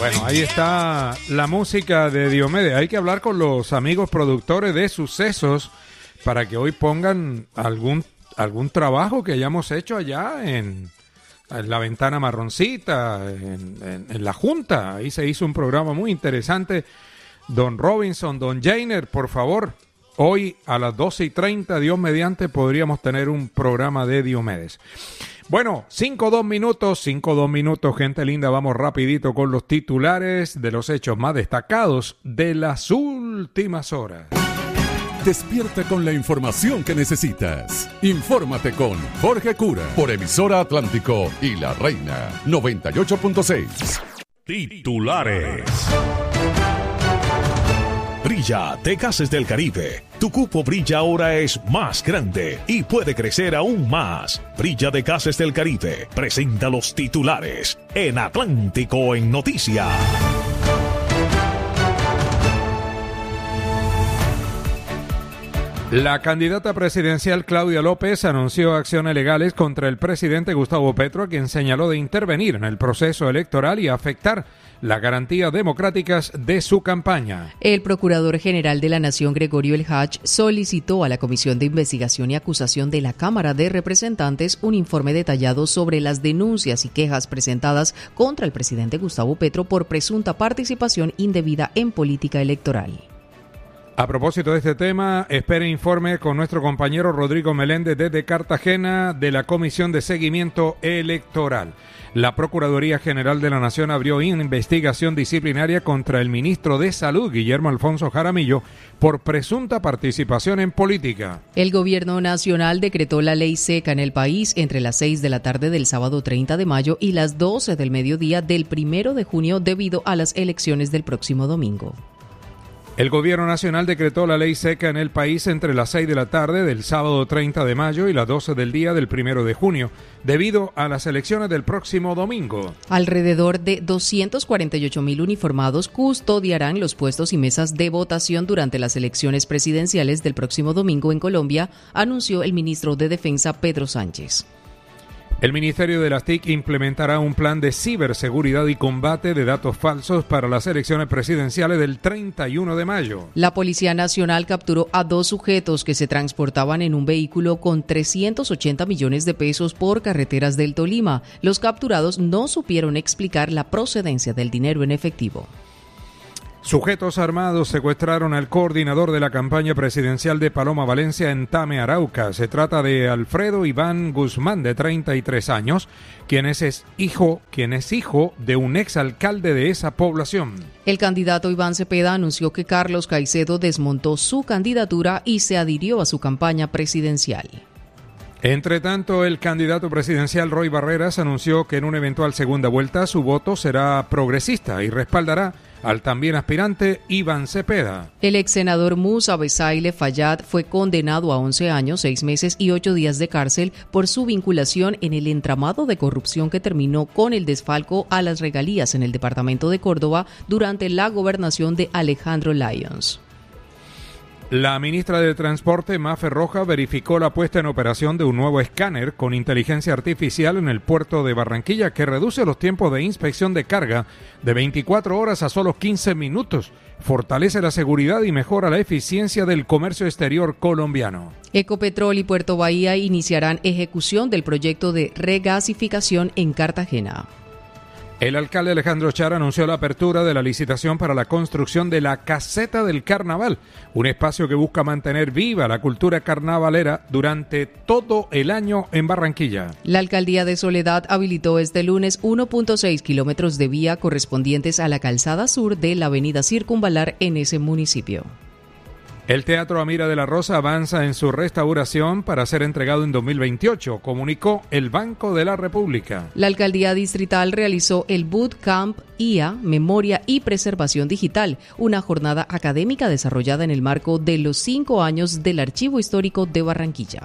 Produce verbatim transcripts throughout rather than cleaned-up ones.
Bueno, ahí está la música de Diomedes. Hay que hablar con los amigos productores de Sucesos para que hoy pongan algún, algún trabajo que hayamos hecho allá en, en la Ventana Marroncita, en, en, en la Junta. Ahí se hizo un programa muy interesante. Don Robinson, Don Jainer, por favor, hoy a las doce y treinta, Dios mediante, podríamos tener un programa de Diomedes. Bueno, cinco dos minutos, cinco dos minutos, gente linda, vamos rapidito con los titulares de los hechos más destacados de las últimas horas. Despierta con la información que necesitas. Infórmate con Jorge Cura por Emisora Atlántico y La Reina noventa y ocho punto seis. Titulares. Brilla de Gases del Caribe. Tu cupo Brilla ahora es más grande y puede crecer aún más. Brilla de Gases del Caribe presenta los titulares en Atlántico en Noticias. La candidata presidencial Claudia López anunció acciones legales contra el presidente Gustavo Petro, a quien señaló de intervenir en el proceso electoral y afectar las garantías democráticas de su campaña. El procurador general de la Nación, Gregorio El Hach, solicitó a la Comisión de Investigación y Acusación de la Cámara de Representantes un informe detallado sobre las denuncias y quejas presentadas contra el presidente Gustavo Petro por presunta participación indebida en política electoral. A propósito de este tema, espere informe con nuestro compañero Rodrigo Meléndez desde Cartagena de la Comisión de Seguimiento Electoral. La Procuraduría General de la Nación abrió una investigación disciplinaria contra el ministro de Salud, Guillermo Alfonso Jaramillo, por presunta participación en política. El Gobierno Nacional decretó la ley seca en el país entre las seis de la tarde del sábado treinta de mayo y las doce del mediodía del primero de junio debido a las elecciones del próximo domingo. El Gobierno Nacional decretó la ley seca en el país entre las seis de la tarde del sábado treinta de mayo y las doce del día del primero de junio, debido a las elecciones del próximo domingo. Alrededor de doscientos cuarenta y ocho mil uniformados custodiarán los puestos y mesas de votación durante las elecciones presidenciales del próximo domingo en Colombia, anunció el ministro de Defensa Pedro Sánchez. El Ministerio de las T I C implementará un plan de ciberseguridad y combate de datos falsos para las elecciones presidenciales del treinta y uno de mayo. La Policía Nacional capturó a dos sujetos que se transportaban en un vehículo con trescientos ochenta millones de pesos por carreteras del Tolima. Los capturados no supieron explicar la procedencia del dinero en efectivo. Sujetos armados secuestraron al coordinador de la campaña presidencial de Paloma Valencia en Tame, Arauca. Se trata de Alfredo Iván Guzmán, de treinta y tres años, quien es hijo, quien es hijo de un exalcalde de esa población. El candidato Iván Cepeda anunció que Carlos Caicedo desmontó su candidatura y se adhirió a su campaña presidencial. Entre tanto, el candidato presidencial Roy Barreras anunció que en una eventual segunda vuelta su voto será progresista y respaldará al también aspirante Iván Cepeda. El ex senador Musa Besaile Fayad fue condenado a once años, seis meses y ocho días de cárcel por su vinculación en el entramado de corrupción que terminó con el desfalco a las regalías en el departamento de Córdoba durante la gobernación de Alejandro Lyons. La ministra de Transporte, Mafe Roja, verificó la puesta en operación de un nuevo escáner con inteligencia artificial en el puerto de Barranquilla que reduce los tiempos de inspección de carga de veinticuatro horas a solo quince minutos, fortalece la seguridad y mejora la eficiencia del comercio exterior colombiano. Ecopetrol y Puerto Bahía iniciarán ejecución del proyecto de regasificación en Cartagena. El alcalde Alejandro Char anunció la apertura de la licitación para la construcción de la Caseta del Carnaval, un espacio que busca mantener viva la cultura carnavalera durante todo el año en Barranquilla. La alcaldía de Soledad habilitó este lunes uno punto seis kilómetros de vía correspondientes a la calzada sur de la avenida Circunvalar en ese municipio. El Teatro Amira de la Rosa avanza en su restauración para ser entregado en dos mil veintiocho, comunicó el Banco de la República. La alcaldía distrital realizó el Bootcamp I A, Memoria y Preservación Digital, una jornada académica desarrollada en el marco de los cinco años del Archivo Histórico de Barranquilla.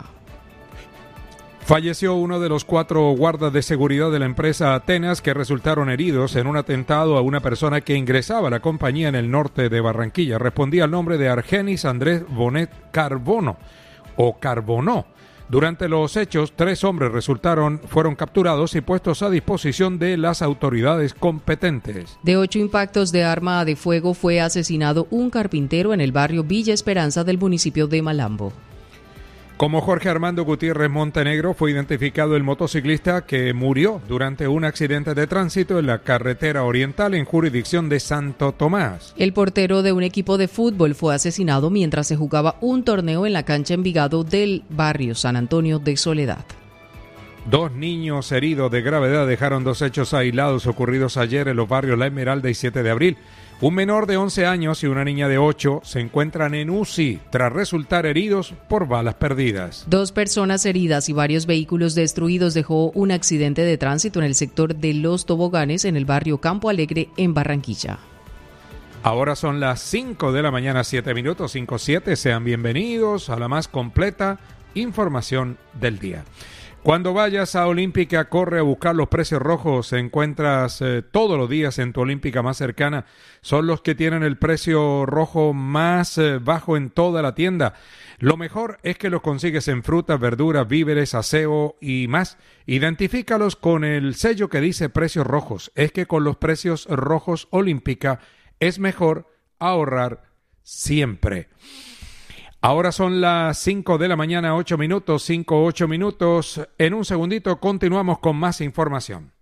Falleció uno de los cuatro guardas de seguridad de la empresa Atenas que resultaron heridos en un atentado a una persona que ingresaba a la compañía en el norte de Barranquilla. Respondía al nombre de Argenis Andrés Bonet Carbono o Carbonó, Durante los hechos, tres hombres resultaron, fueron capturados y puestos a disposición de las autoridades competentes. De ocho impactos de arma de fuego fue asesinado un carpintero en el barrio Villa Esperanza del municipio de Malambo. Como Jorge Armando Gutiérrez Montenegro, fue identificado el motociclista que murió durante un accidente de tránsito en la carretera oriental en jurisdicción de Santo Tomás. El portero de un equipo de fútbol fue asesinado mientras se jugaba un torneo en la cancha Envigado del barrio San Antonio de Soledad. Dos niños heridos de gravedad dejaron dos hechos aislados ocurridos ayer en los barrios La Esmeralda y siete de abril. Un menor de once años y una niña de ocho se encuentran en U C I tras resultar heridos por balas perdidas. Dos personas heridas y varios vehículos destruidos dejó un accidente de tránsito en el sector de Los Toboganes en el barrio Campo Alegre en Barranquilla. Ahora son las cinco de la mañana, siete minutos, cinco siete. Sean bienvenidos a la más completa información del día. Cuando vayas a Olímpica, corre a buscar los precios rojos. Encuentras eh, todos los días en tu Olímpica más cercana. Son los que tienen el precio rojo más eh, bajo en toda la tienda. Lo mejor es que los consigues en frutas, verduras, víveres, aseo y más. Identifícalos con el sello que dice precios rojos. Es que con los precios rojos Olímpica es mejor ahorrar siempre. Ahora son las cinco de la mañana, ocho minutos, cinco, ocho minutos. En un segundito continuamos con más información.